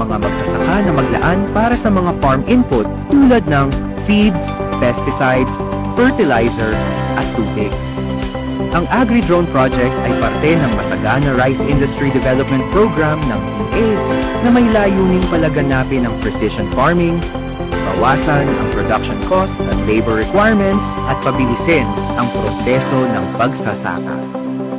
mga magsasaka na maglaan para sa mga farm input tulad ng seeds, pesticides, fertilizer, at tubig. Ang Agri-Drone Project ay parte ng Masagana Rice Industry Development Program ng DA na may layuning palaganapin ang precision farming, bawasan ang production costs at labor requirements at pabilisin ang proseso ng pagsasaka.